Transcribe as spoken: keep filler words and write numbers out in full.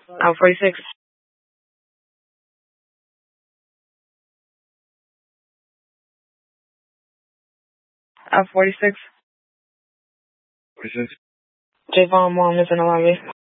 Out forty-six. Out forty-six. forty-six. Javon Wong is in the lobby.